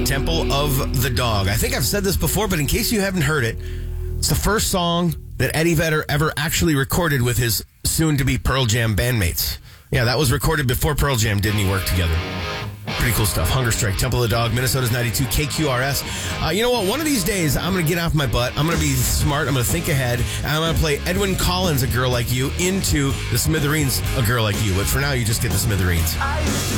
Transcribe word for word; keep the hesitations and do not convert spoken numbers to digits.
Temple of the Dog. I think I've said this before, but in case you haven't heard it, it's the first song that Eddie Vedder ever actually recorded with his soon-to-be Pearl Jam bandmates. Yeah, that was recorded before Pearl Jam did any work together. Pretty cool stuff. Hunger Strike, Temple of the Dog, Minnesota's ninety-two K Q R S. Uh, you know what? One of these days, I'm going to get off my butt. I'm going to be smart. I'm going to think ahead. And I'm going to play Edwyn Collins, A Girl Like You, into the Smithereens, A Girl Like You. But for now, you just get the Smithereens.